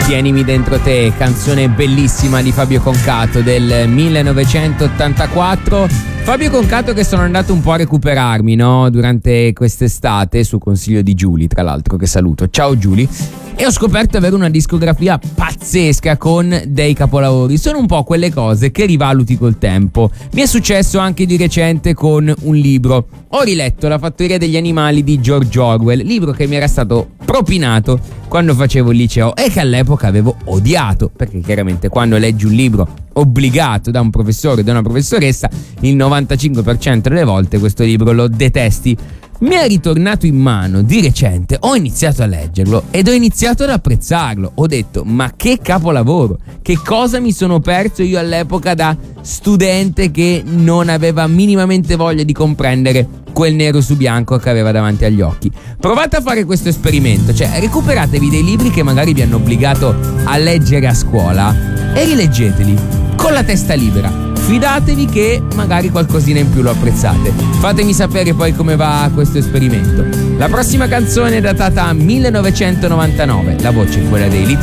Tienimi dentro te, canzone bellissima di Fabio Concato del 1984. Fabio Concato che sono andato un po' a recuperarmi, no? Durante quest'estate, su consiglio di Giulia, tra l'altro, che saluto. Ciao Giulia. E ho scoperto di avere una discografia pazzesca con dei capolavori. Sono un po' quelle cose che rivaluti col tempo. Mi è successo anche di recente con un libro. Ho riletto La fattoria degli animali di George Orwell, libro che mi era stato propinato quando facevo il liceo e che all'epoca avevo odiato, perché chiaramente quando leggi un libro obbligato da un professore o da una professoressa, il 95% delle volte questo libro lo detesti. Mi è ritornato in mano di recente, ho iniziato a leggerlo ed ho iniziato ad apprezzarlo. Ho detto, ma che capolavoro, che cosa mi sono perso io all'epoca da studente che non aveva minimamente voglia di comprendere quel nero su bianco che aveva davanti agli occhi. Provate a fare questo esperimento, cioè recuperatevi dei libri che magari vi hanno obbligato a leggere a scuola e rileggeteli con la testa libera. Fidatevi che magari qualcosina in più lo apprezzate. Fatemi sapere poi come va questo esperimento. La prossima canzone è datata 1999. La voce è quella dei Little